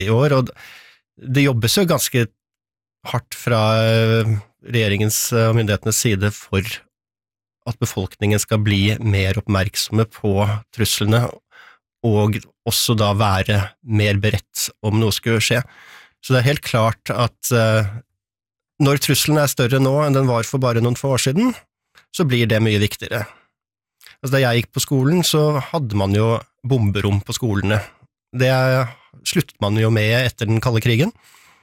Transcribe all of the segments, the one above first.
i år, og det jobbes jo ganske hardt fra regjeringens og myndighetenes side for at befolkningen skal bli mer oppmerksomme på truslene, og også da være mer beredt om noe skulle skje. Så det er helt klart at når trusselen er større nå enn den var for bare noen få år siden, så blir det mye viktigere. Altså, da jeg gikk på skolen, så hadde man jo bomberom på skolene. Det sluttet man jo med etter den kalde krigen.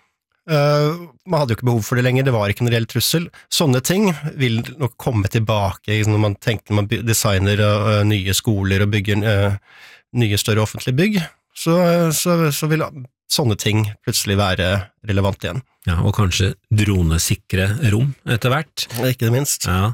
Man hadde jo ikke behov for det lenger, det var ikke en reell trussel. Sånne ting vil nok komme tilbake når man tenker man designer nye skoler og bygger nye større offentlige bygg, så vil sånne ting plutselig være relevant igjen. Ja, og kanskje dronesikre rom etter hvert. Ikke det minst. Ja.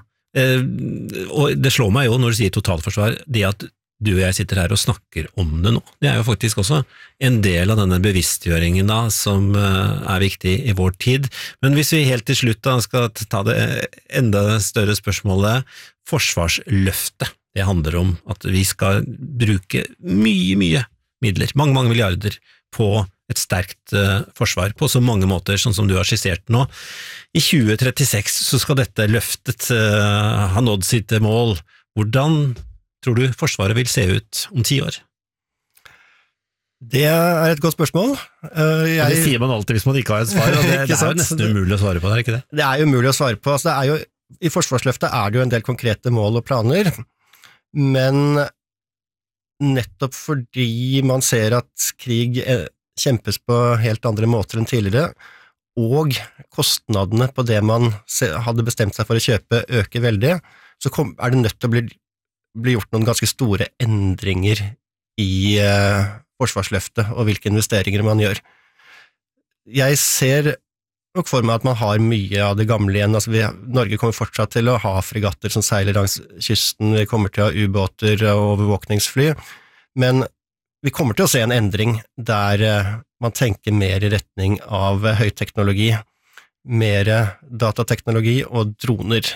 Og det slår meg jo når du sier totalforsvar, det at du og jeg sitter her og snakker om det nå. Det er jo faktisk også en del av denne bevisstgjøringen da, som er viktig i vår tid. Men hvis vi helt til slutt da skal ta det enda større spørsmålet, forsvarsløftet. Det handler om at vi skal bruke mye midler, mange milliarder på et sterkt forsvar på så mange måter, sånn som du har skissert nå. I 2036 så skal dette løftet ha nådd sitt mål. Hvordan tror du Forsvaret vil se ut om 10 år? Det er et godt spørsmål. Det sier man alltid hvis man ikke har et svar, og det er jo nesten umulig å svare på, det er ikke det? Det er jo umulig å svare på. Altså, i Forsvarsløftet er det jo en del konkrete mål og planer, men nettopp fordi man ser at krig kjempes på helt andre måter enn tidligere, og kostnadene på det man hadde bestemt seg for å kjøpe øker veldig, så er det nødt til å bli gjort noen ganske store endringer i forsvarsløftet og hvilke investeringer man gjør. Jeg ser nok for meg at man har mye av det gamle igjen. Altså Norge kommer fortsatt til å ha fregatter som seiler langs kysten, vi kommer til å ha ubåter og overvåkningsfly, men vi kommer til å se en endring der man tenker mer i retning av høyteknologi, mer datateknologi, og droner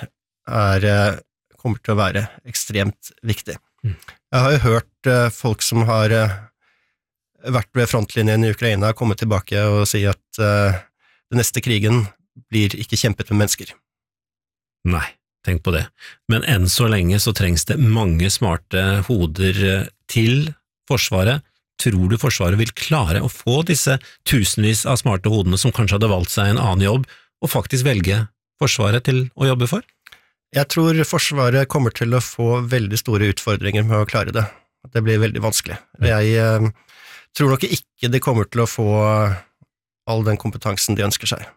kommer til å være ekstremt viktig. Jeg har jo hørt folk som har vært ved frontlinjen i Ukraina komme tilbake og si at den neste krigen blir ikke kjempet med mennesker. Nei, tenk på det. Men enn så lenge så trengs det mange smarte hoder til Forsvaret. Tror du Forsvaret vil klare å få disse tusenvis av smarte hodene som kanskje hadde valgt seg en annen jobb, og faktisk velge Forsvaret til å jobbe for? Jeg tror Forsvaret kommer til å få veldig store utfordringer med å klare det. Det blir veldig vanskelig. Jeg tror nok ikke de kommer til å få all den kompetansen de ønsker seg.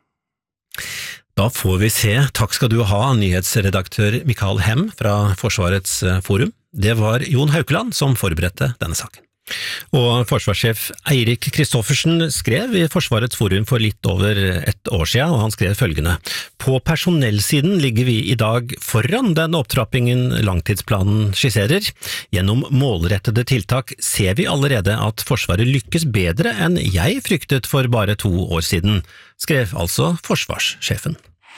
Da får vi se. Takk skal du ha, nyhetsredaktør Mikael Hem fra Forsvarets forum. Det var Jon Haukeland som forberedte denne saken. Og forsvarssjef Eirik Kristoffersen skrev i Forsvarets forum for litt over et år siden, og han skrev følgende: På personellsiden ligger vi i dag foran den opptrappingen langtidsplanen skisserer. Gjennom målrettede tiltak ser vi allerede at Forsvaret lykkes bedre enn jeg fryktet for bare 2 år siden, skrev altså forsvarssjefen.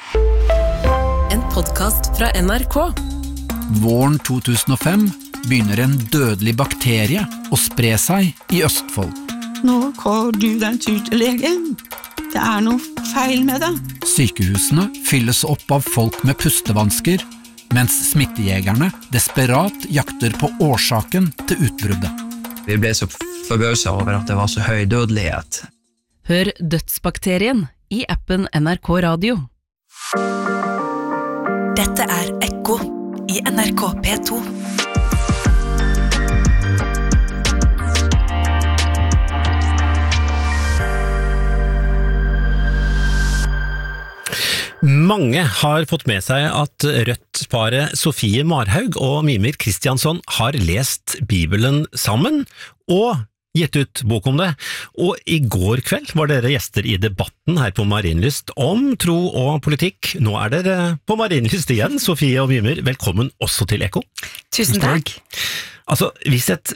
En podcast fra NRK. Våren 2005 begynner en dødelig bakterie å spre seg i Østfold. Nå går du den tur til legen. Det er noe feil med det. Sykehusene fylles opp av folk med pustevansker, mens smittejegerne desperat jakter på årsaken til utbruddet. Vi ble så forbauset over at det var så høy dødelighet. Hør Dødsbakterien i appen NRK Radio. Dette er Ekko i NRK P2. Mange har fått med seg at Rødt-paret Sofie Marhaug og Mimir Kristiansson har lest Bibelen sammen og gitt ut bok om det. Og i går kveld var dere gjester i debatten her på Marienlyst om tro og politikk. Nå er dere på Marienlyst igjen, Sofie og Mimir. Velkommen også til Ekko. Tusen takk. Altså, hvis et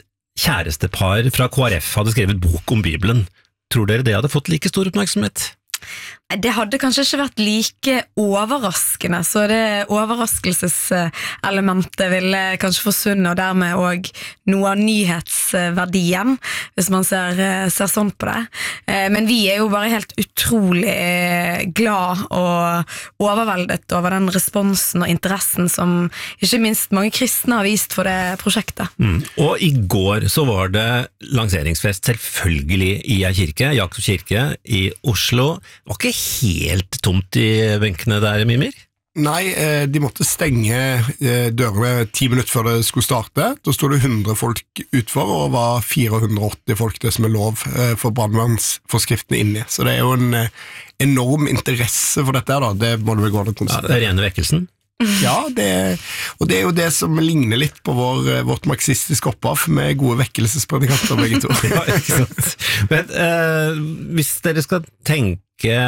kjærestepar fra KrF hadde skrevet bok om Bibelen, tror dere det hadde fått like stor oppmerksomhet? Det hadde kanskje ikke vært like overraskende, så det overraskelseselementet ville kanskje forsvunnet, og dermed også noe av nyhetsverdien, hvis man ser sånn på det. Men vi jo bare helt utrolig glad og overveldet over den responsen og interessen som ikke minst mange kristne har vist for det prosjektet. Og i går så var det lanseringsfest selvfølgelig i en kirke, Jakobs kirke i Oslo. Det var ikke helt tomt i benkene der, Mimir? Nei, de måtte stenge dørene 10 minutter før det skulle starte. Da stod det 100 folk utfor, og var 480 folk det som lov for brandmannsforskriftene inni. Så det jo en enorm interesse for dette da, det må du vel gå an å konstatere. Ja, det rene vekkelsen. Ja, og det jo det som ligner litt på vårt marxistiske opphav med gode vekkelsespredikanter begge to. Ja, ikke sant. Men hvis dere skal tenke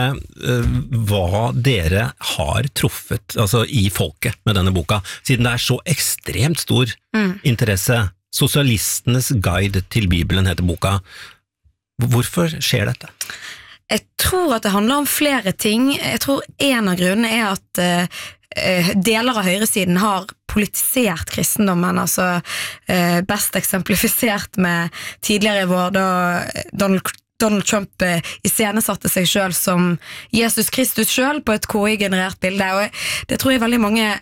hva dere har truffet altså i folket med denne boka, siden det så ekstremt stor interesse, Sosialistenes guide til Bibelen heter boka. Hvorfor skjer dette? Jeg tror at det handler om flere ting. Jeg tror en av grunnene at deler av høyresiden har politisert kristendommen, altså best eksemplifisert med tidligere i vår da Donald Trump iscenesatte seg selv som Jesus Kristus selv på et KI-generert bilde, og det tror jeg veldig mange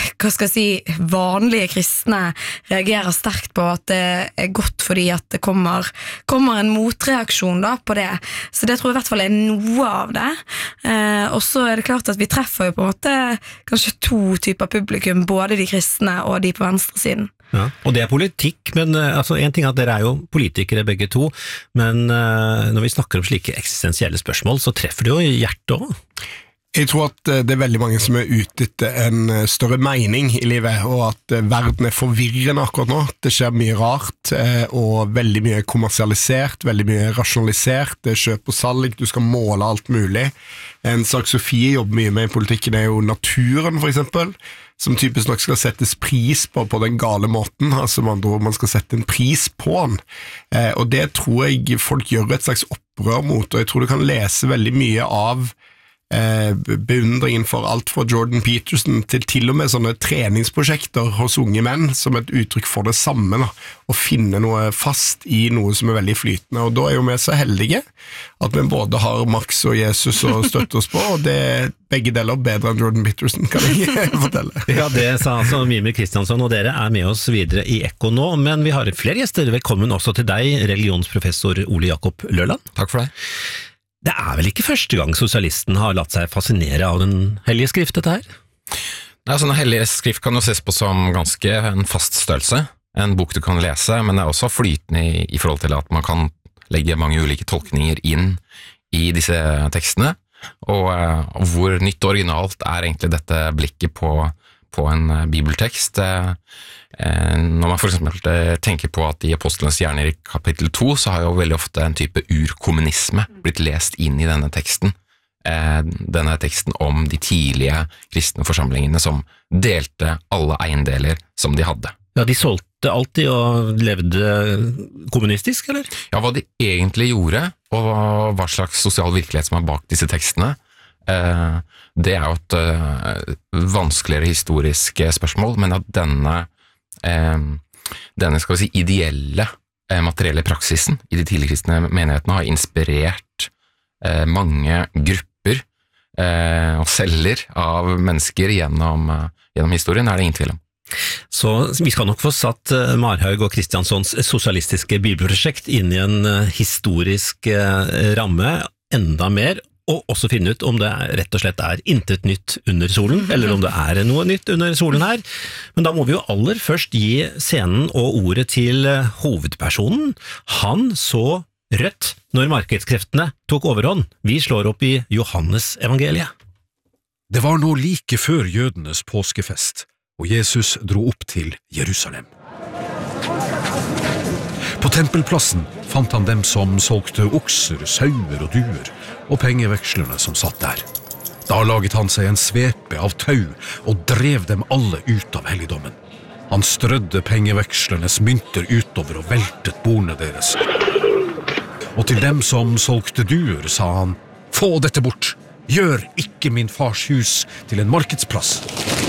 vanlige kristne reagerer sterkt på at det godt fordi at det kommer en motreaksjon da på det, så det tror jeg i hvert fall noe av det. Og så det klart at vi treffer jo på en måte kanskje 2 typer publikum, både de kristne og de på venstresiden. Ja, og det politikk, men altså, en ting at dere jo politikere begge to, men når vi snakker om slike eksistensielle spørsmål, så treffer det jo hjertet også. Jeg tror at det veldig mange som ute etter en større mening i livet, og at verden forvirrende akkurat nå. Det skjer mye rart, og veldig mye kommersialisert, veldig mye rasjonalisert, det kjøp og salg, du skal måle alt mulig. En sak Sofie jobber mye med i politikken jo naturen for eksempel, som typisk nok skal settes pris på den gale måten, altså man skal sette en pris på den. Og det tror jeg folk gjør et slags opprør mot, og jeg tror du kan lese veldig mye av beundringen for alt fra Jordan Peterson til og med sånne treningsprosjekter hos unge menn som et uttrykk for det samme da, å finne noe fast i noe som veldig flytende, og da jo vi så heldige at vi både har Max og Jesus å støtte oss på, og det begge deler bedre enn Jordan Peterson, kan jeg fortelle. Ja, det sa altså Mimir Kristiansson, og dere med oss videre i Ekko nå, men vi har flere gjester. Velkommen også til deg, religionsprofessor Ole Jakob Løland. Takk for det. Det vel ikke første gang sosialisten har latt seg fascinere av den hellige skrift, dette her? Nei, sånn hellige skrift kan jo ses på som ganske en fast størrelse, en bok du kan lese, men det også flytende i forhold til at man kan legge mange ulike tolkninger inn i disse tekstene, og hvor nytt og originalt egentlig dette blikket på en bibeltekst. Når man for eksempel tenker på at i Apostlenes gjerninger i kapittel 2, så har jo veldig ofte en type urkommunisme blitt lest inn i denne teksten. Denne teksten om de tidlige kristne forsamlingene som delte alle eiendeler som de hadde. Ja, de solgte alltid og levde kommunistisk, eller? Ja, hva de egentlig gjorde, og hva slags sosial virkelighet som bak disse tekstene, det jo et vanskeligere historisk spørsmål, men at denne skal vi si, ideelle materielle praksisen i de tidligkristne menighetene har inspirert mange grupper og celler av mennesker gjennom historien, det ingen tvil om. Så vi skal nok få satt Marhaug og Kristianssons sosialistiske bibelprosjekt inn i en historisk ramme enda mer, og også finne ut om det rett og slett intet nytt under solen, eller om det noe nytt under solen her. Men da må vi jo aller først gi scenen og ordet til hovedpersonen. Han så rødt når markedskreftene tok overhånd. Vi slår opp i Johannes evangeliet. Det var nå like før jødenes påskefest, og Jesus dro opp til Jerusalem. På tempelplassen fant han dem som solgte okser, sauer og duer, og pengevekslerne som satt der. Da laget han seg en svepe av tau og drev dem alle ut av helligdommen. Han strødde pengevekslernes mynter utover og veltet bordene deres. Og til dem som solgte duer sa han, «Få dette bort! Gjør ikke min fars hus til en markedsplass.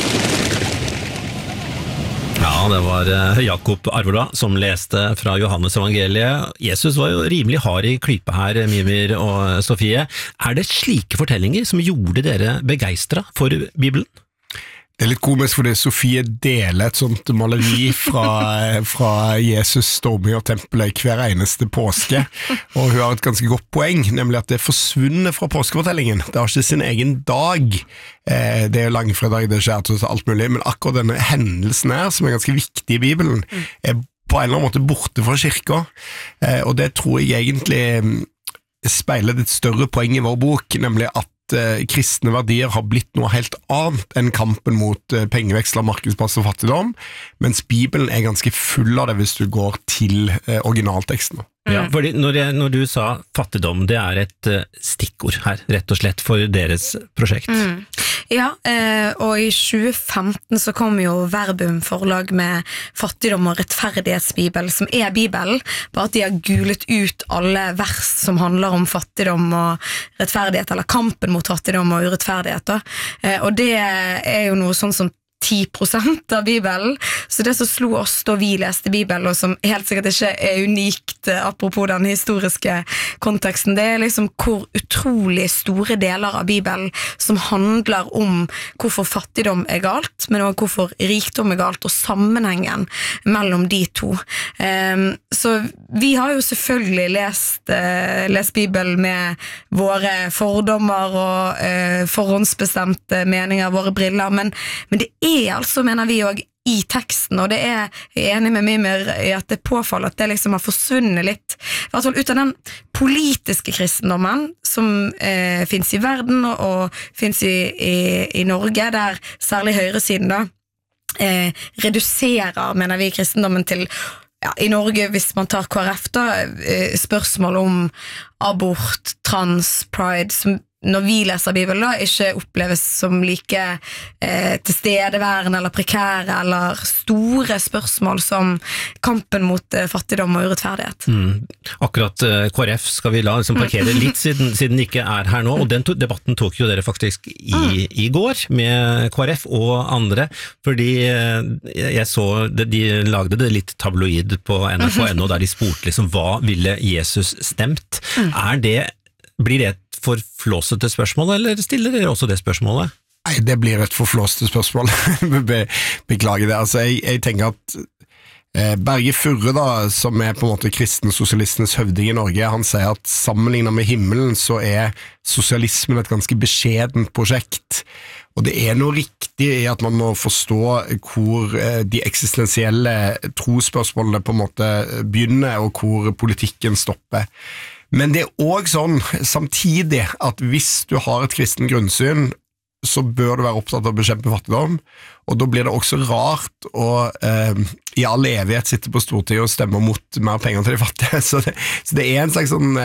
Ja, det var Jakob Arvola som leste fra Johannes evangeliet. Jesus var jo rimelig hard i klypa her, Mimir og Sofie. Det slike fortellinger som gjorde dere begeistret for Bibelen? Det litt komisk fordi Sofie deler et sånt maleri fra Jesus storming av tempelet hver eneste påske, og hun har et ganske godt poeng, nemlig at det forsvunnet fra påskefortellingen. Det har ikke sin egen dag. Det er langfredag, det skjer til alt mulig, men akkurat denne hendelsen her, som ganske viktig i Bibelen, på en eller annen måte borte fra kirka, og det tror jeg egentlig speiler et større poeng i vår bok, nemlig at kristne verdier har blitt noe helt annet enn kampen mot pengeveksler, markedsplass og fattigdom, mens Bibelen er ganske full av det hvis du går til originalteksten. Ja, fordi når du sa fattigdom, det et stikkord her, rett og slett for deres prosjekt. Ja, og i 2015 så kom jo Verbum forlag med Fattigdom og rettferdighetsbibel, som Bibelen, bare at de har gulet ut alle vers som handler om fattigdom og rettferdighet, eller kampen mot fattigdom og urettferdighet da. Og det jo noe sånn som 10% av Bibelen, så det som slo oss da vi leste Bibelen, og som helt sikkert ikke unikt apropos den historiske konteksten, det liksom hvor utrolig store deler av Bibelen som handler om hvorfor fattigdom galt, men også hvorfor rikdom galt, og sammenhengen mellom de to. Så vi har jo selvfølgelig lest Bibelen med våre fordommer og forhåndsbestemte meninger, våre briller, men det altså, mener vi også, i teksten, og det jeg enig med Mimir i at det påfaller at det liksom har forsvunnet litt, i hvert fall ut av den politiske kristendommen som finnes i verden og finnes i Norge, der særlig høyresiden da, reduserer, mener vi, kristendommen til i Norge, hvis man tar KrF da, spørsmål om abort, trans, pride, som når vi leser Bibelen da, ikke oppleves som like tilstedeværende eller prekære eller store spørsmål som kampen mot fattigdom og urettferdighet. Akkurat KrF skal vi la liksom parkere litt siden ikke her nå, og den debatten tok jo dere faktisk i går med KrF og andre, fordi jeg så de lagde det litt tabloid på NRK.no der de spurte liksom hva ville Jesus stemt. Blir det et forflåsete spørsmål, eller stiller dere også det spørsmålet? Nei, det blir et forflåsete spørsmål. Beklager det. Altså, jeg tenker at Berge Furre da, som på en måte kristensosialistenes høvding i Norge, han sier at sammenlignet med himmelen så sosialismen et ganske beskjedent prosjekt. Og det noe riktig i at man må forstå hvor de eksistensielle trosspørsmålene på en måte begynner, og hvor politikken stopper. Men det også sånn, samtidig, at hvis du har et kristen grunnsyn, så bør du være opptatt av å bekjempe fattigdom, og da blir det også rart å i all evighet sitte på Stortinget og stemme mot mer penger til de fattige. Så det en slags sånn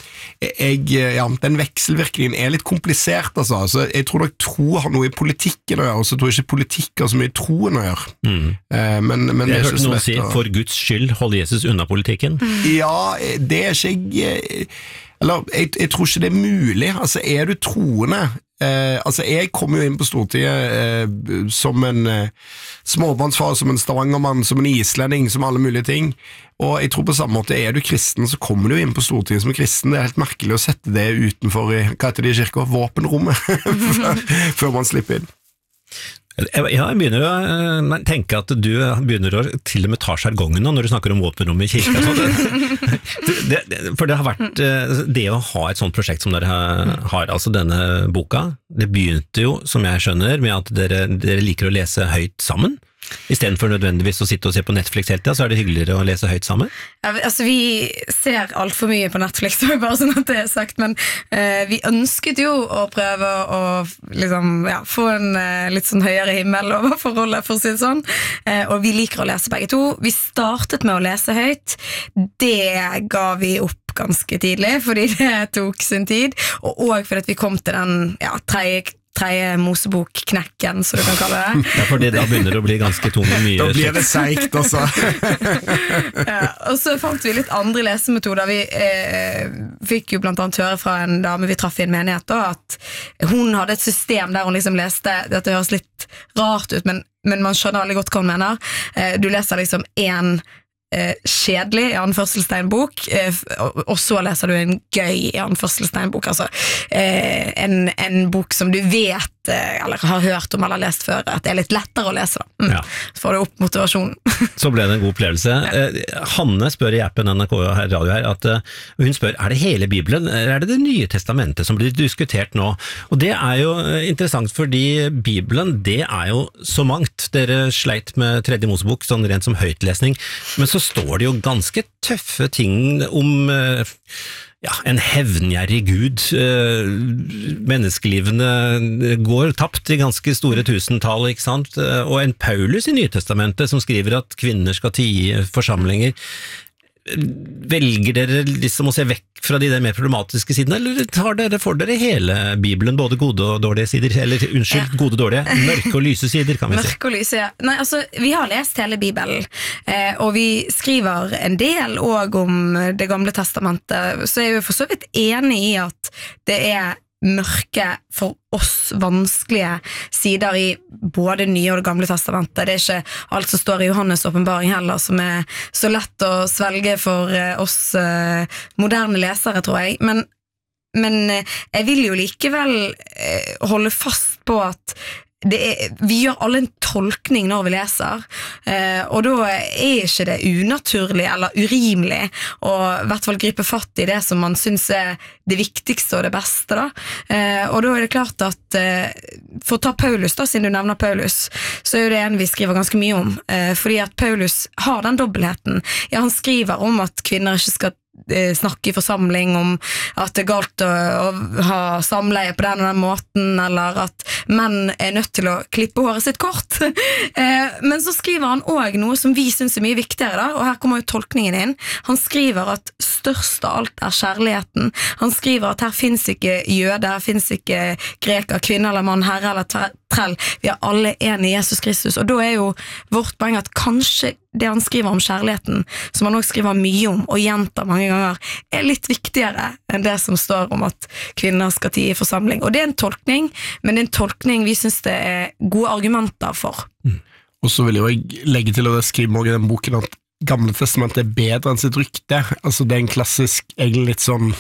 den vekselvirkningen litt komplisert, altså. Så jeg tror nok tro har noe i politikken å gjøre, og så tror jeg ikke politikk har så mye troen å gjøre. Men jeg hørte noen si, for Guds skyld, hold Jesus unna politikken. Ja, det ikke jeg... Eller, jeg tror ikke det mulig. Altså, du troende? Altså, jeg kom jo inn på Stortinget som en småbarnsfar, som en stavangermann, som en islending, som alle mulige ting. Og jeg tror på samme måte, du kristen, så kommer du inn på Stortinget som kristen. Det helt merkelig å sette det utenfor hva heter det i kirka? Våpenrommet, før man slipper inn. Jeg begynner å tenke at du begynner å til og med ta sjargongen når du snakker om våpenrom i kirka. For det har vært det å ha et sånt prosjekt som dere har, altså denne boka, det begynte jo, som jeg skjønner, med at dere liker å lese høyt sammen. I stedet for nødvendigvis å sitte og se på Netflix hele tiden, så det hyggeligere å lese høyt sammen? Ja, altså vi ser alt for mye på Netflix, bare sånn at det sagt, men vi ønsket jo å prøve å liksom, få en litt sånn høyere himmel over forholdet, for å si det sånn, og vi liker å lese begge to. Vi startet med å lese høyt, det ga vi opp ganske tidlig, fordi det tok sin tid, og fordi vi kom til den tredje Mosebok-knekken, så du kan kalle det. Ja, fordi da begynner det å bli ganske tungt mye. Da blir det seigt, altså. Og så fant vi litt andre lesemetoder. Vi fikk jo blant annet høre fra en dame vi traff i en menighet da, at hun hadde et system der hun liksom leste, dette høres litt rart ut, men man skjønner veldig godt hva hun mener. Du leser liksom en kjedelig i anførselstegn-bok, og så leser du en gøy i anførselstegn-bok, altså en bok som du vet eller har hørt om eller lest før, at det er litt lettere å lese da. Ja. Så får du opp motivasjonen. Så ble det en god opplevelse. Hanne spør i appen NRK Radio her, at hun spør, er det hele Bibelen, eller er det Det nye testamentet som blir diskutert nå? Og det er jo interessant, fordi Bibelen, det er jo så mangt. Dere sleit med tredje Mosebok, sånn rent som høytlesning, men så står det jo ganske tøffe ting om en hevngjerrig Gud. Menneskelivene går tapt i ganske store tusentall, ikke sant? Og en Paulus i Nytestamentet som skriver at kvinner skal tie i forsamlinger. Velger dere liksom å se vekk fra de der mer problematiske sidene, eller tar dere for dere hele Bibelen, både gode og dårlige sider, eller gode og dårlige, mørke og lyse sider, kan vi si? Mørke og lyse, ja. Nei, altså, vi har lest hele Bibelen, og vi skriver en del også om Det gamle testamentet, så er vi for så vidt enige i at det er mørke, for oss vanskelige sider i både Nye og Det gamle testamentet. Det er ikke alt som står i Johannes åpenbaring heller som er så lett å svelge for oss moderne lesere, tror jeg. Men jeg vil jo likevel holde fast på at vi gjør alle en tolkning når vi leser, og da er ikke det unaturlig eller urimelig å i hvert fall gripe fatt i det som man synes er det viktigste og det beste da. Og da er det klart at for å ta Paulus da, siden du nevner Paulus, så er jo det en vi skriver ganske mye om, fordi at Paulus har den dobbeltheten. Ja, han skriver om at kvinner ikke skal snakke i forsamling, om at det er galt å ha samleie på den og den måten, eller at menn er nødt til å klippe håret sitt kort. Men så skriver han også noe som vi synes er mye viktigere da, og her kommer jo tolkningen inn. Han skriver at størst av alt er kjærligheten. Han skriver at her finnes ikke jøde, her finnes ikke greker, kvinne eller mann, herre eller trell. Vi er alle en i Jesus Kristus, og da er jo vårt poeng at kanskje det han skriver om kjærligheten, som han også skriver mye om og gjentar mange ganger, er litt viktigere enn det som står om at kvinner skal tie i forsamling. Og det er en tolkning, men det er en tolkning vi synes det er gode argumenter for. Og så vil jeg legge til å skrive også i den boken at Gamle testamentet er bedre enn sitt rykte. Altså det er en klassisk, egentlig litt sånn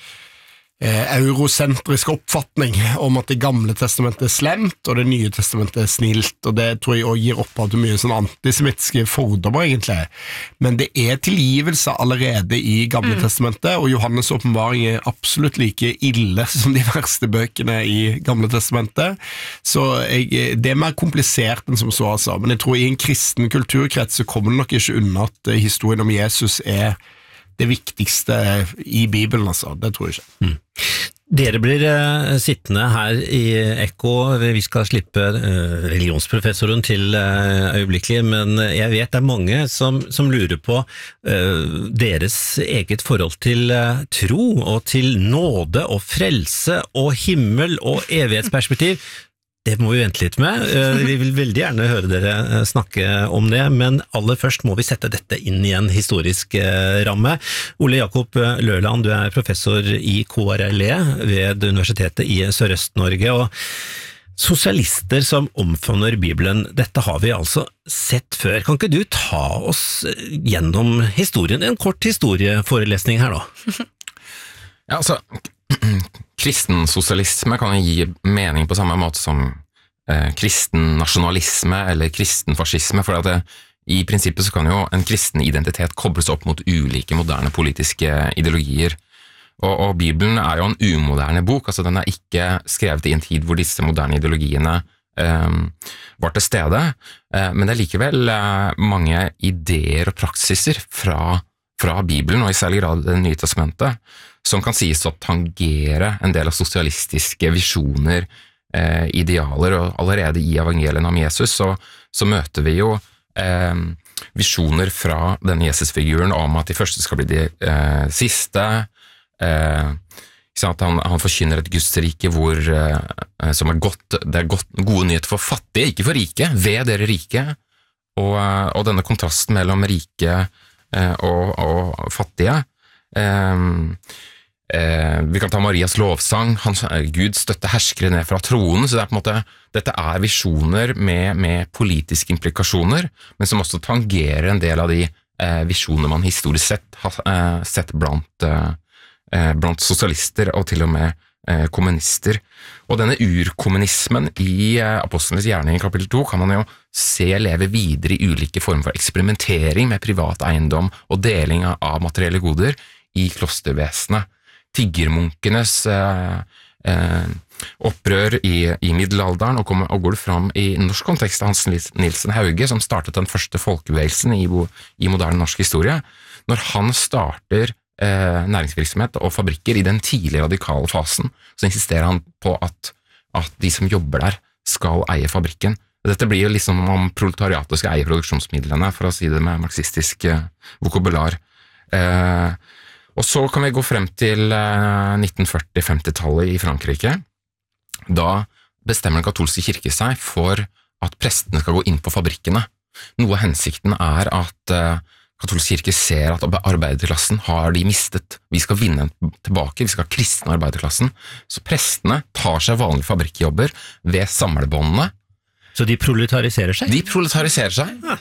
eurosentrisk oppfatning om at Det gamle testamentet er slemt og Det nye testamentet er snilt, og det tror jeg også gir opphav til mye sånn antisemittiske fordommer egentlig, men det er tilgivelse allerede i Gamle testamentet, og Johannes åpenbaring er absolutt like ille som de verste bøkene i Gamle testamentet, så det er mer komplisert enn som så, altså. Men jeg tror i en kristen kulturkrets så kommer det nok ikke unna at historien om Jesus er det viktigste i Bibelen, altså. Det tror jeg ikke. Dere blir sittende her i Ekko, vi skal slippe religionsprofessoren til øyeblikkelig, men jeg vet det er mange som lurer på deres eget forhold til tro, og til nåde og frelse og himmel og evighetsperspektiv. Det må vi vente litt med. Vi vil veldig gjerne høre dere snakke om det, men aller først må vi sette dette inn i en historisk ramme. Ole Jakob Løland, du er professor i KRLE ved Universitetet i Sørøst-Norge, og sosialister som omfavner Bibelen, dette har vi altså sett før. Kan ikke du ta oss gjennom historien? En kort historieforelesning her da. Ja, altså, kristen sosialisme kan gi mening på samme måte som kristen nasjonalisme eller kristen fascisme, for at i prinsippet så kan jo en kristen identitet kobles opp mot ulike moderne politiske ideologier. Og Bibelen er jo en umoderne bok, altså den er ikke skrevet i en tid hvor disse moderne ideologiene var til stede, men det er likevel mange ideer og praksiser fra Bibelen, og i særlig grad Det nye testamentet, som kan sies å tangere en del av sosialistiske visjoner, idealer, og allerede i evangeliene om Jesus så møter vi jo visjoner fra denne Jesus-figuren om at de første skal bli de siste, han forkynner et Guds rike hvor som det gode nyheter for fattige, ikke for rike, ved dere rike, og denne kontrasten mellom rike og fattige. Vi kan ta Marias lovsang, Gud støtter herskere ned fra tronen, så det på en måte, dette visjoner med politiske implikasjoner, men som også tangerer en del av de visjoner man historisk sett har sett blant sosialister og til og med kommunister. Og denne urkommunismen i Apostlenes gjerning i kapittel 2 kan man jo se leve videre i ulike former for eksperimentering med privat eiendom og deling av materielle goder i klostervesenet. Tiggermunkenes opprør i middelalderen, og går det fram i norsk kontekst av Hans Nilsen Hauge, som startet den første folkebevegelsen i moderne norsk historie. Når han starter næringsvirksomhet og fabrikker i den tidlige radikale fasen, så insisterer han på at de som jobber der skal eie fabrikken. Dette blir jo liksom om proletariatet skal eie produksjonsmidlene, for å si det med marxistisk vokabular. Og så kan vi gå frem til 1940-50-tallet i Frankrike. Da bestemmer den katolske kirke seg for at prestene skal gå inn på fabrikkene. Noe av hensikten er at katolsk kirke ser at arbeiderklassen har de mistet. Vi skal vinne tilbake, vi skal kristne arbeiderklassen. Så prestene tar seg vanlige fabrikkjobber ved samlebåndene. Så de proletariserer seg? De proletariserer seg. Ja.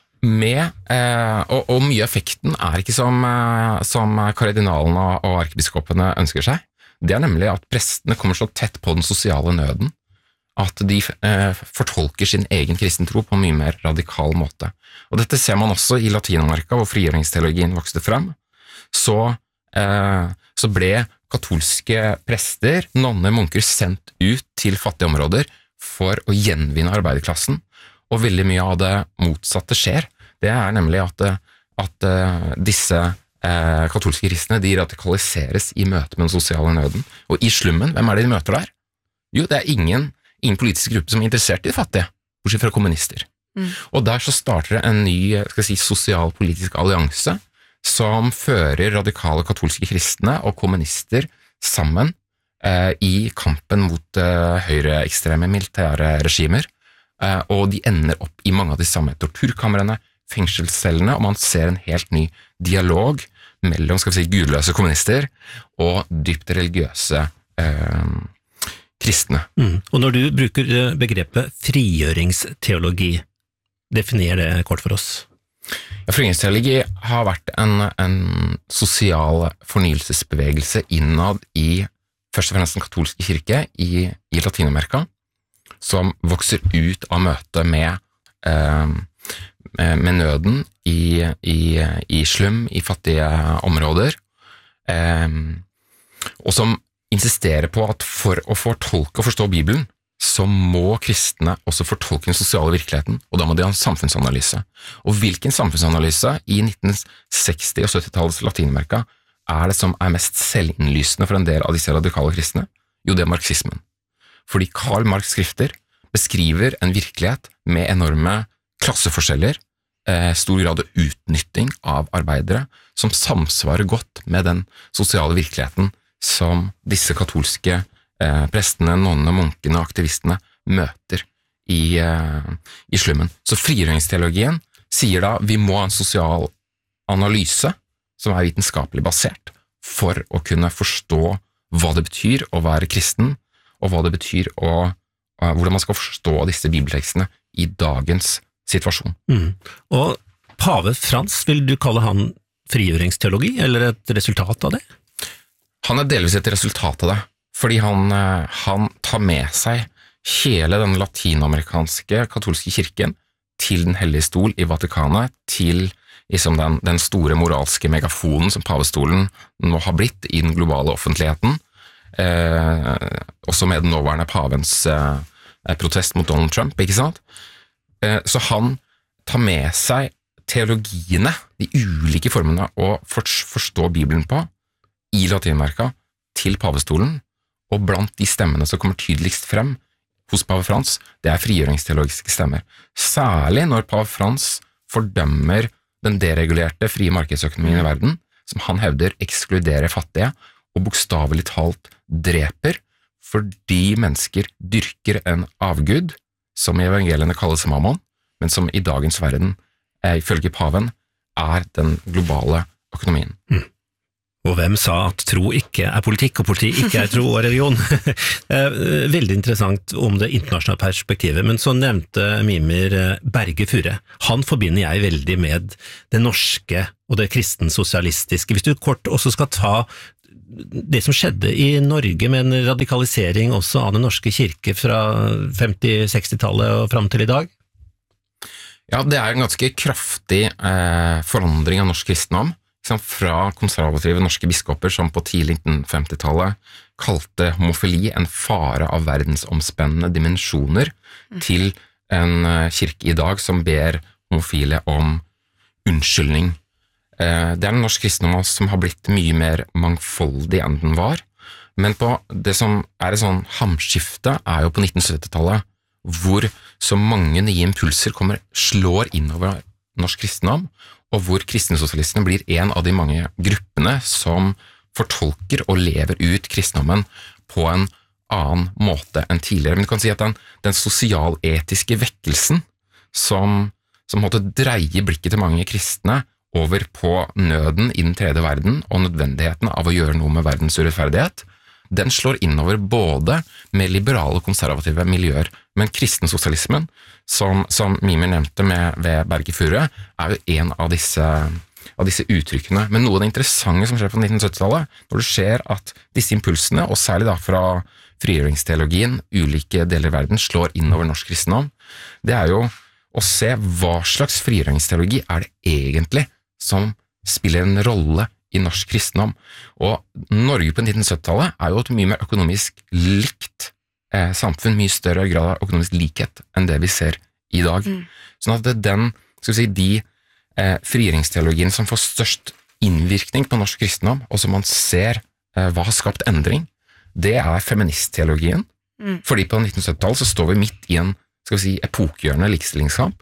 Og mye effekten er ikke som kardinalene og erkebiskopene ønsker seg. Det er nemlig at prestene kommer så tett på den sosiale nøden at de fortolker sin egen kristentro på en mye mer radikal måte. Og dette ser man også i Latinamerika, hvor frigjøringsteologien vokste frem. Så ble katolske prester, nonner, munker sendt ut til fattige områder for å gjenvinne arbeiderklassen. Og veldig mye av det motsatte skjer. Det er nemlig at disse katolske kristne, de radikaliseres i møte med den sosiale nøden. Og i slummen, hvem er det de møter der? Jo, det er ingen politisk gruppe som er interessert i de fattige, bortsett fra kommunister. Og der så starter det en ny, sosialpolitisk allianse, som fører radikale katolske kristne og kommunister sammen i kampen mot høyreekstreme militære regimer. Og de ender opp i mange av de samme torturkamrene, fengselscellene, og man ser en helt ny dialog mellom, gudløse kommunister og dypt religiøse kristne. Og når du bruker begrepet frigjøringsteologi, definer det kort for oss. Ja, frigjøringsteologi har vært en sosial fornyelsesbevegelse innad i først og fremst den katolske kirke i Latinamerika, som vokser ut av møtet med nøden i slum, i fattige områder, og som insisterer på at for å fortolke og forstå Bibelen, så må kristne også fortolke den sosiale virkeligheten, og da må de ha en samfunnsanalyse. Og hvilken samfunnsanalyse i 1960- og 70-tallets Latinamerika er det som er mest selvinnlysende for en del av disse radikale kristne? Jo, det er marxismen. Fordi Karl Marx' skrifter beskriver en virkelighet med enorme klasseforskjeller, stor grad av utnytting av arbeidere, som samsvarer godt med den sosiale virkeligheten som disse katolske prestene, nonnene, munkene og aktivistene møter i slummen. Så frigjøringsteologien sier da vi må ha en sosial analyse som er vitenskapelig basert for å kunne forstå hva det betyr å være kristen, og hva det betyr hvordan man skal forstå disse bibeltekstene i dagens situasjon. Og pave Frans, vil du kalle han frigjøringsteologi, eller et resultat av det? Han er delvis et resultat av det, fordi han tar med seg hele den latinamerikanske katolske kirken til den hellige stol i Vatikanet, til liksom den store moralske megafonen som pavestolen nå har blitt i den globale offentligheten, også med den nåværende pavens protest mot Donald Trump, ikke sant? Så han tar med seg teologiene, de ulike formene å forstå Bibelen på, i Latinamerika, til pavestolen, og blant de stemmene som kommer tydeligst frem hos pave Frans, det er frigjøringsteologiske stemmer. Særlig når pave Frans fordømmer den deregulerte frie markedsøkonomien i verden, som han hevder ekskluderer fattige, og bokstavelig talt dreper fordi mennesker dyrker en avgud, som i evangeliene kalles mammon, men som i dagens verden, ifølge paven, den globale økonomien. Og hvem sa at tro ikke politikk, og politikk ikke tro og religion? Veldig interessant om det internasjonale perspektivet, men så nevnte Mimir Berge Furre. Han forbinder jeg veldig med det norske og det kristensosialistiske. Hvis du kort også skal ta det som skjedde i Norge med en radikalisering også av den norske kirke fra 50-60-tallet og frem til i dag? Ja, det en ganske kraftig forandring av norsk kristendom, fra konservative norske biskoper som på tidlig 1950-tallet kalte homofili en fare av verdensomspennende dimensjoner, til en kirke i dag som ber homofile om unnskyldning. Det en norsk kristendom som har blitt mye mer mangfoldig enn den var, men på det som et sånn hamskifte jo på 1970-tallet, hvor så mange nye impulser slår inn over norsk kristendom, og hvor kristensosialistene blir en av de mange gruppene som fortolker og lever ut kristendommen på en annen måte enn tidligere. Men du kan si at den sosialetiske vekkelsen som måtte dreie blikket til mange kristne over på nøden i den tredje verden og nødvendigheten av å gjøre noe med verdens urettferdighet, den slår innover både med liberale og konservative miljøer, men kristensosialismen, som Mimir nevnte ved Berge Furre, jo en av disse uttrykkene. Men noe av det interessante som skjer på 1970-tallet, når det skjer at disse impulsene, og særlig da fra frigjøringsteologien, ulike deler av verden, slår innover norsk kristendom, det jo å se hva slags frigjøringsteologi det egentlig som spiller en rolle i norsk kristendom. Og Norge på 1970-tallet jo et mye mer økonomisk likt samfunn, mye større grad av økonomisk likhet enn det vi ser i dag. Sånn at de frigjøringsteologien som får størst innvirkning på norsk kristendom, og som man ser hva har skapt endring, det feministteologien. Fordi på 1970-tallet så står vi midt i en epokegjørende likestillingskamp,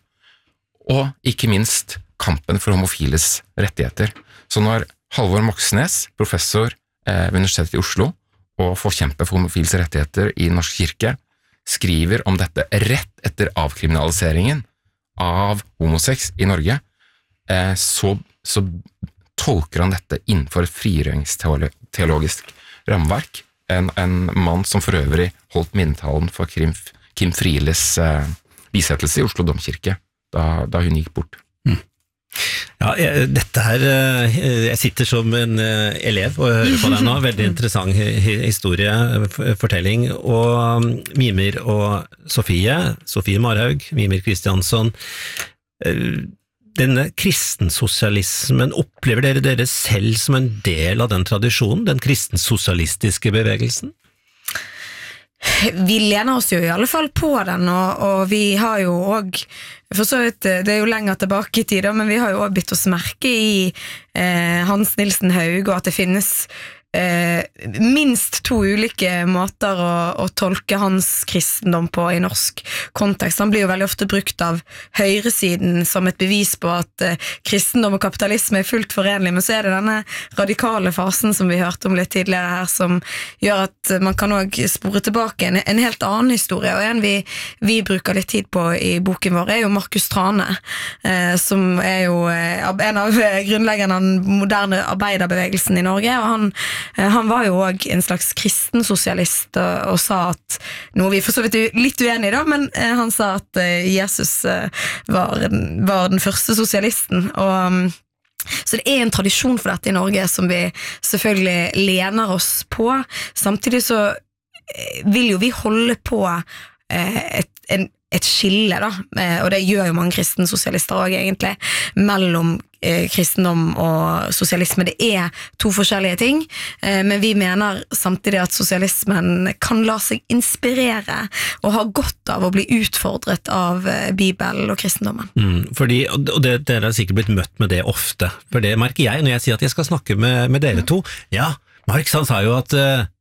og ikke minst kampen for homofiles rettigheter. Så når Halvor Moxnes, professor ved Universitetet i Oslo, og forkjemper for homofiles rettigheter i Norsk kirke, skriver om dette rett etter avkriminaliseringen av homosex i Norge, så tolker han dette innenfor et frigjøringsteologisk rammeverk. En mann som for øvrig holdt minnetalen for Kim Frieles bisettelse i Oslo domkirke, da hun gikk bort. Ja, dette her, jeg sitter som en elev og hører på deg nå, veldig interessant historie, fortelling, og Mimir og Sofie Marhaug, Mimir Kristiansson, denne kristensosialismen, opplever dere selv som en del av den tradisjonen, den kristensosialistiske bevegelsen? Vi lener oss jo i alle fall på den, og vi har jo også, for så vidt, det jo lenger tilbake i tid, men vi har jo også bitt oss merke i Hans Nilsen Haug, og at det finnes minst 2 ulike måter å tolke hans kristendom på i norsk kontekst. Han blir jo veldig ofte brukt av høyresiden som et bevis på at kristendom og kapitalisme fullt forenlig, men så det denne radikale fasen som vi hørte om litt tidligere her, som gjør at man kan også spore tilbake en helt annen historie, og en vi bruker litt tid på i boken vår jo Markus Trane, som jo en av grunnleggerne av den moderne arbeiderbevegelsen i Norge, og han var jo også en slags kristensosialist og sa at, noe vi for så vidt litt uenige da, men han sa at Jesus var den første sosialisten, og så det en tradisjon for dette i Norge som vi selvfølgelig lener oss på. Samtidig så vil jo vi holde på et skille da, og det gjør jo mange kristensosialister også egentlig, mellom kristendom og sosialisme. Det 2 forskjellige ting, men vi mener samtidig at sosialismen kan la seg inspirere og ha godt av å bli utfordret av Bibelen og kristendommen. Fordi, og dere har sikkert blitt møtt med det ofte, for det merker jeg når jeg sier at jeg skal snakke med dere to. Ja, Marx han sa jo at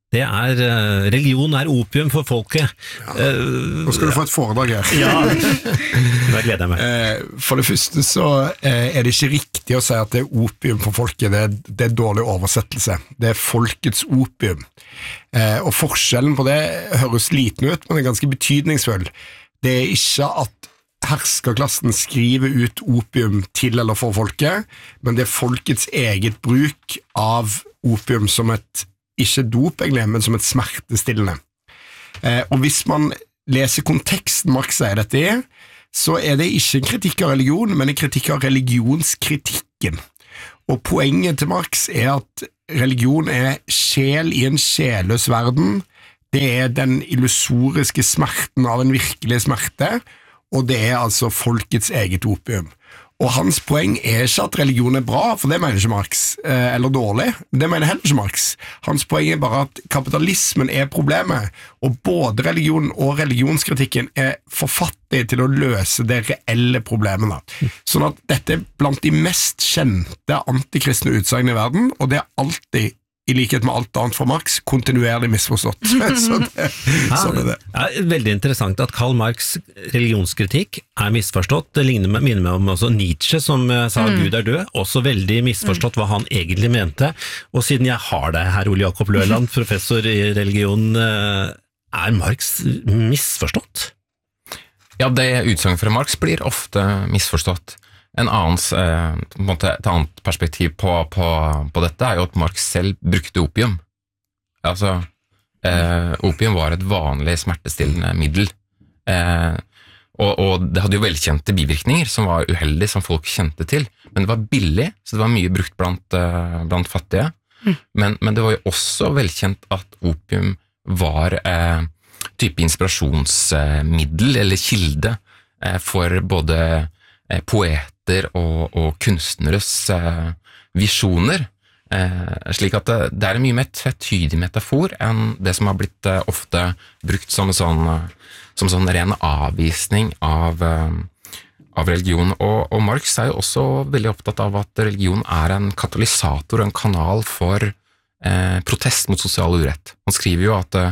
Det religion opium for folket. Nå skal du få et foredrag her. Ja, da gleder jeg meg. For det første så det ikke riktig å si at det opium for folket, det dårlig oversettelse. Det folkets opium. Og forskjellen på det høres liten ut, men ganske betydningsfull. Det ikke at herskerklassen skriver ut opium til eller for folket, men det folkets eget bruk av opium som ikke dop egentlig, men som et smertestillende. Og hvis man leser konteksten Marx sier dette i, så det ikke en kritikk av religion, men en kritikk av religionskritikken. Og poenget til Marx at religion sjel i en sjelløs verden, det den illusoriske smerten av en virkelig smerte, og det altså folkets eget opium. Og hans poeng ikke at religion bra, for det mener ikke Marx, eller dårlig, det mener heller ikke Marx. Hans poeng bare at kapitalismen problemet, og både religion og religionskritikken for fattig til å løse det reelle problemene. Sånn at dette blant de mest kjente antikristne utsagnene i verden, og det alltid i likhet med alt annet fra Marx, kontinuerlig misforstått. Sånn det. Veldig interessant at Karl Marx' religionskritikk misforstått. Det minner meg om også Nietzsche som sa Gud død, også veldig misforstått hva han egentlig mente. Og siden jeg har deg her, Ole Jakob Løland, professor i religion, Marx misforstått? Ja, det utsagnet fra Marx blir ofte misforstått. Et annet perspektiv på dette jo at Marx selv brukte opium. Altså, opium var et vanlig smertestillende middel. Og det hadde jo velkjente bivirkninger som var uheldige, som folk kjente til. Men det var billig, så det var mye brukt blant fattige. Men det var jo også velkjent at opium var type inspirasjonsmiddel eller kilde for både poeter og kunstneres visjoner, slik at det en mye mer tvetydig metafor enn det som har blitt ofte brukt som sånn ren avvisning av religion. Og Marx jo også veldig opptatt av at religion en katalysator, en kanal for protest mot sosial urett. Han skriver jo at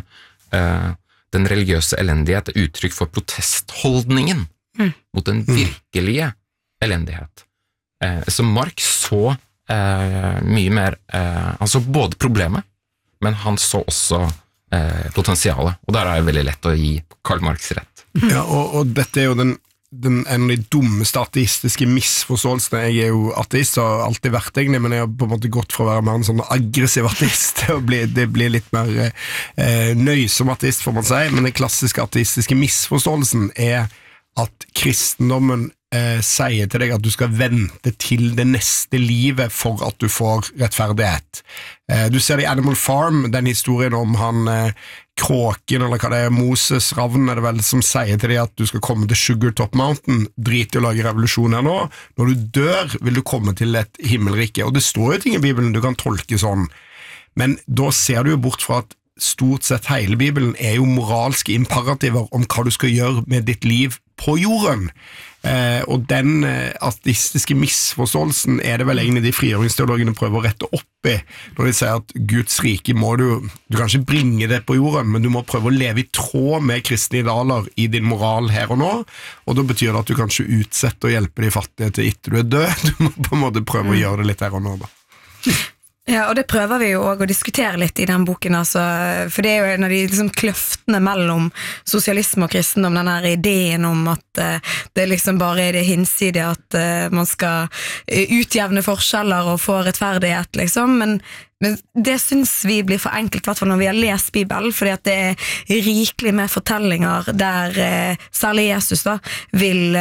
den religiøse elendighet uttrykk for protestholdningen mot den virkelige elendighet. Så Marx så mye mer, han så både problemet, men han så også potensialet, og der det veldig lett å gi Karl Marx rett. Ja, og dette jo en av de dummeste ateistiske misforståelsene. Jeg jo ateist og har alltid vært egentlig, men jeg har på en måte gått fra å være mer en sånn aggressiv ateist til det blir litt mer nøysom ateist, får man si, men den klassiske ateistiske misforståelsen at kristendommen sier til deg at du skal vente til det neste livet for at du får rettferdighet. Du ser det i Animal Farm, den historien om han kråken, eller hva det Moses, ravnen det vel, som sier til deg at du skal komme til Sugar Top Mountain, drit i å lage revolusjon her nå. Når du dør, vil du komme til et himmelrike. Og det står jo ting i Bibelen du kan tolke sånn. Men da ser du jo bort fra at stort sett hele Bibelen jo moralske imperativer om hva du skal gjøre med ditt liv på jorden. Og den ateistiske misforståelsen det vel egentlig de frigjøringsteologene prøver å rette opp i, når de sier at Guds rike må du kan ikke bringe det på jorden, men du må prøve å leve i tråd med kristne idealer i din moral her og nå, og da betyr det at du kan ikke utsette og hjelpe de fattige til etter du død. Du må på en måte prøve å gjøre det litt her og nå da. Ja, og det prøver vi jo også å diskutere litt i den boken, altså, for det jo en av de liksom, kløftene mellom sosialisme og kristendom, den her ideen om at det liksom bare det hinsidige at man skal utjevne forskjeller og få rettferdighet, liksom, men det synes vi blir for enkelt, i hvert fall når vi har lest Bibelen, fordi at det rikelig med fortellinger der særlig Jesus da, vil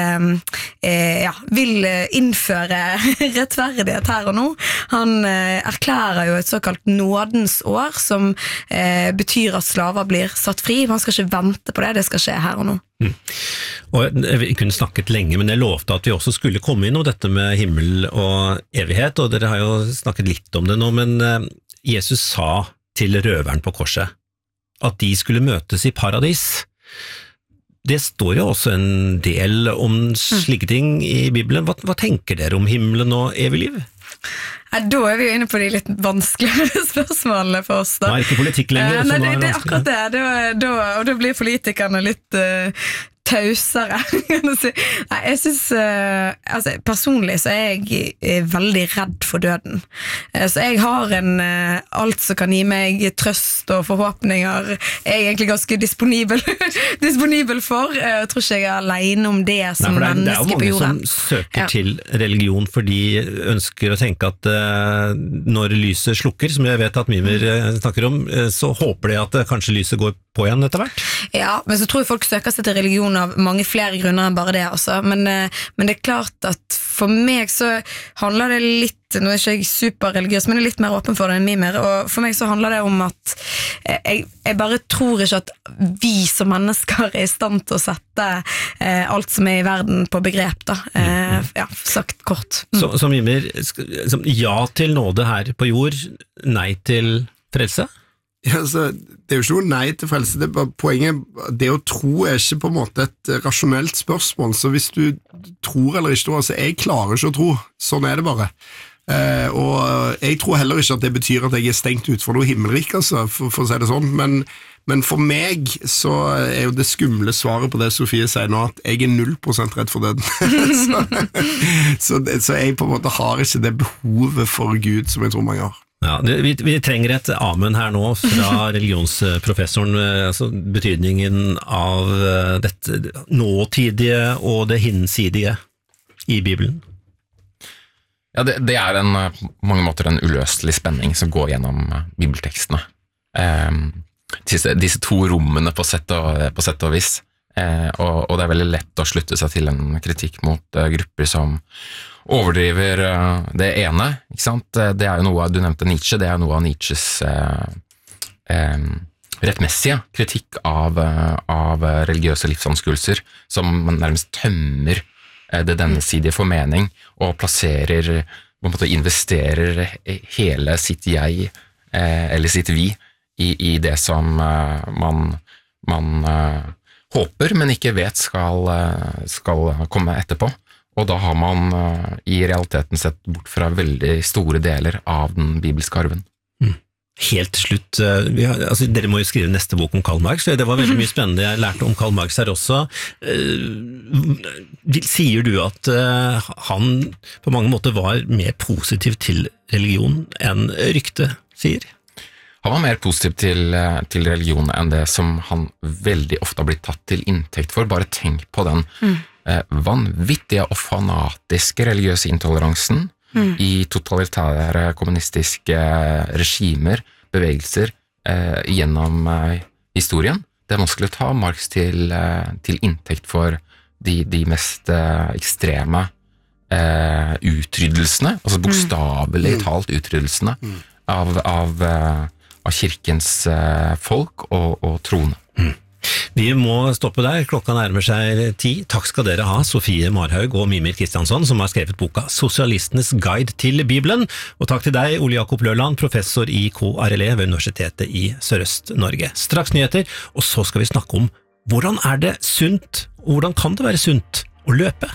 innføre rettferdighet her og nå. Han erklærer jo et såkalt nådens år, som betyr at slaver blir satt fri. Man skal ikke vente på det, det skal skje her og nå. Og vi kunne snakket lenge, men jeg lovte at vi også skulle komme inn om dette med himmel og evighet, og dere har jo snakket litt om det nå, men Jesus sa til røveren på korset at de skulle møtes i paradis. Det står jo også en del om slike ting i Bibelen. Hva tenker dere om himmelen og evig liv? Da vi jo inne på de litt vanskeligere spørsmålene for oss da. Nå ikke politikk lenger. Nei, det akkurat det. Og da blir politikerne litt tausere, kan du si. Nei, jeg synes, personlig så jeg veldig redd for døden. Så jeg har alt som kan gi meg trøst og forhåpninger, jeg egentlig ganske disponibel for. Jeg tror ikke jeg alene om det som menneske på jorden. Det jo mange som søker til religion fordi ønsker å tenke at når lyset slukker, som jeg vet at Mimer snakker om, så håper de at kanskje lyset går på igjen etter hvert. Ja, men så tror jeg folk søker seg til religion av mange flere grunner enn bare det også. Men det klart at for meg så handler det litt, nå ikke jeg superreligiøs, men jeg litt mer åpen for det enn Mimer, og for meg så handler det om at jeg bare tror ikke at vi som mennesker i stand til å sette alt som i verden på begrep da. Ja, sagt kort. Så Mimer, ja til nåde her på jord, nei til frelse? Ja, altså, det jo ikke noe nei til frelse, det bare poenget, det å tro ikke på en måte et rasjonelt spørsmål, så hvis du tror eller ikke tror, altså jeg klarer ikke å tro, sånn det bare. Og jeg tror heller ikke at det betyr at jeg stengt ut for noe himmelrik, altså, for å si det sånn, men for meg så jo det skumle svaret på det Sofie sier nå, at jeg 0% redd for døden. så jeg på en måte har ikke det behovet for Gud som jeg tror mange har. Ja, vi trenger et amen her nå fra religionsprofessoren, altså betydningen av dette nåtidige og det hinsidige i Bibelen. Ja, det på mange måter en uløselig spenning som går gjennom bibeltekstene. Disse to rommene på sett og vis, og det veldig lett å slutte seg til en kritikk mot grupper som overdriver det ene, ikke sant? Det jo noe, du nevnte Nietzsche, det noe av Nietzsches rettmessige kritikk av religiøse livsanskuelser, som nærmest tømmer det dennesidige for mening, og plasserer, på en måte investerer hele sitt jeg, eller sitt vi, i det som man håper, men ikke vet skal komme etterpå. Og da har man i realiteten sett bort fra veldig store deler av den bibelske arven. Helt til slutt, dere må jo skrive neste bok om Karl Marx, det var veldig mye spennende jeg lærte om Karl Marx her også. Sier du at han på mange måter var mer positiv til religion enn rykte sier? Han var mer positiv til religion enn det som han veldig ofte har blitt tatt til inntekt for. Bare tenk på den vanvittige og fanatiske religiøse intoleransen i totalitære kommunistiske regimer, bevegelser gjennom historien. Det vanskelig å ta Marx til inntekt for de mest ekstreme utryddelsene, altså bokstavelig talt utryddelsene av kirkens folk og troende. Vi må stoppe der, klokka nærmer seg 10. Takk skal dere ha, Sofie Marhaug og Mimir Kristiansson, som har skrevet boka Sosialistenes guide til Bibelen, og takk til deg, Ole Jakob Løland, professor i KRLE ved Universitetet i Sørøst-Norge. Straks nyheter, og så skal vi snakke om hvordan det sunt, og hvordan kan det være sunt å løpe?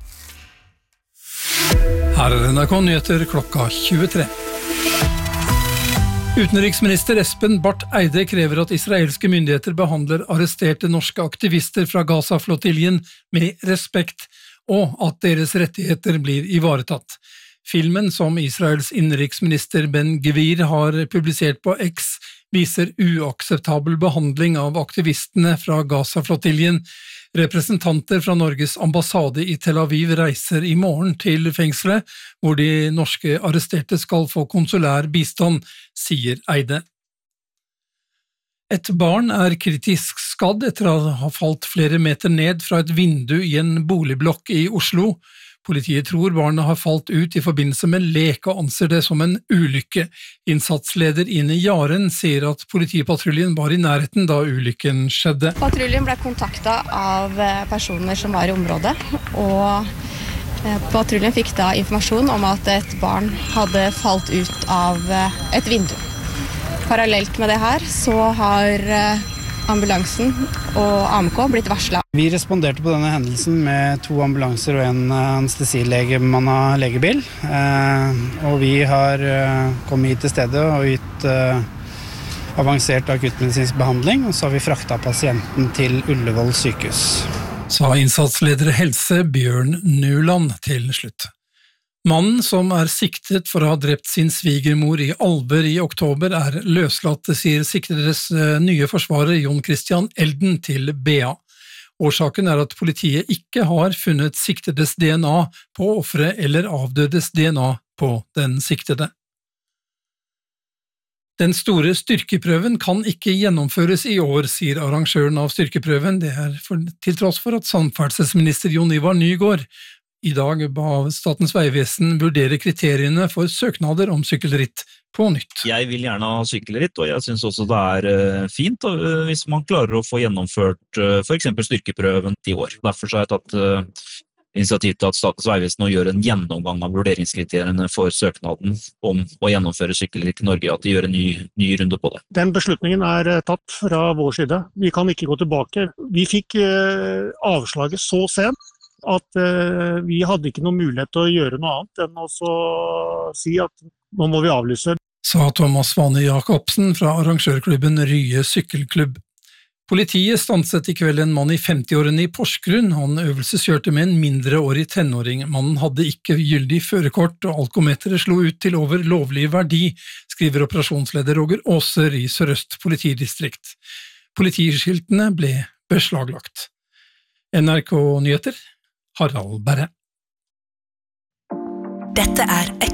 Her NRK Nyheter klokka 23. Utenriksminister Espen Barth Eide krever at israelske myndigheter behandler arresterte norske aktivister fra Gaza-flottiljen med respekt, og at deres rettigheter blir ivaretatt. Filmen som Israels innenriksminister Ben Gvir har publisert på X viser uakseptabel behandling av aktivistene fra Gaza-flottiljen. Representanter fra Norges ambassade i Tel Aviv reiser i morgen til fengselet, hvor de norske arresterte skal få konsulær bistand, sier Eide. Et barn kritisk skadd etter å ha falt flere meter ned fra et vindu i en boligblokk i Oslo. Politiet tror barnet har falt ut i forbindelse med lek og anser det som en ulykke. Innsatsleder Ine Jaren sier at politipatruljen var i nærheten da ulykken skjedde. Patruljen ble kontaktet av personer som var i området, og patruljen fikk da informasjon om at et barn hadde falt ut av et vindu. Parallelt med det her så har ambulansen og AMK blitt varslet. Vi responderte på denne hendelsen med 2 ambulanser og en anestesilegemannet legebil. Og vi har kommet hit til stedet og gitt avansert akuttmedisinsk behandling, og så har vi fraktet pasienten til Ullevål sykehus. Sa innsatsleder helse Bjørn Nuland til slutt. Mannen som siktet for å ha drept sin svigermor i Alver i oktober løslatt, sier siktedes nye forsvarer Jon Christian Elden til BA. Årsaken at politiet ikke har funnet siktedes DNA på offeret eller avdødes DNA på den siktede. Den store styrkeprøven kan ikke gjennomføres i år, sier arrangøren av styrkeprøven. Det til tross for at samferdselsminister Jon Ivar Nygård i dag ba Statens Vegvesen vurdere kriteriene for søknader om sykkelritt på nytt. Jeg vil gjerne ha sykkelritt, og jeg synes også det fint hvis man klarer å få gjennomført for eksempel styrkeprøven i år. Derfor har jeg tatt initiativ til at Statens Vegvesen nå gjør en gjennomgang av vurderingskriteriene for søknaden om å gjennomføre sykkelritt i Norge, at de gjør en ny runde på det. Den beslutningen tatt fra vår side. Vi kan ikke gå tilbake. Vi fikk avslaget så sent at vi hadde ikke noen mulighet til å gjøre noe annet enn å si at nå må vi avlyse. Sa Thomas Svane Jacobsen fra arrangørklubben Rye Sykkelklubb. Politiet stanset i kveld en mann i 50-årene i Porsgrunn. Han øvelseskjørte med en mindreårig tenåring. Mannen hadde ikke gyldig førerkort, og alkometeret slo ut til over lovlig verdi, skriver operasjonsleder Roger Aaser i Sør-Øst politidistrikt. Politiskiltene ble beslaglagt. NRK Nyheter, Harald Berre. Dette